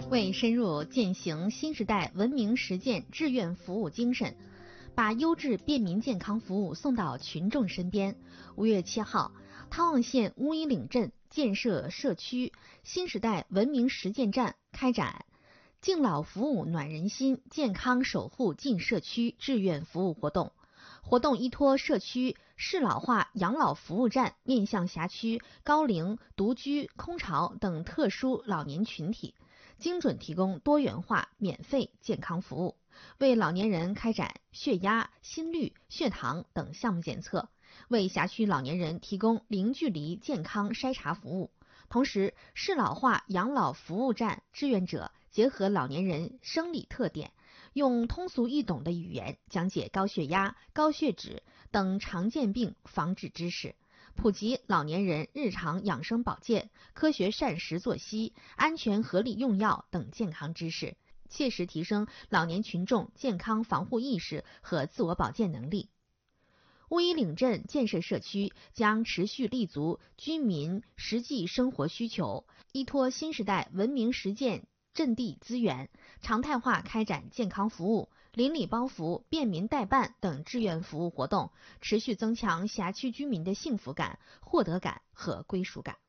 为深入践行新时代文明实践志愿服务精神，把优质便民健康服务送到群众身边。5月7号，汤旺县乌衣岭镇建设社区新时代文明实践站开展敬老服务暖人心，健康守护进社区志愿服务活动。活动依托社区适老化养老服务站，面向辖区高龄、独居、空巢等特殊老年群体，精准提供多元化免费健康服务，为老年人开展血压、心率、血糖等项目检测，为辖区老年人提供零距离健康筛查服务。同时，适老化养老服务站志愿者结合老年人生理特点，用通俗易懂的语言讲解高血压、高血脂等常见病防治知识，普及老年人日常养生保健、科学膳食作息、安全合理用药等健康知识，切实提升老年群众健康防护意识和自我保健能力。乌衣岭镇建设社区将持续立足居民实际生活需求，依托新时代文明实践阵地资源，常态化开展健康服务、邻里包服、便民代办等志愿服务活动，持续增强辖区居民的幸福感、获得感和归属感。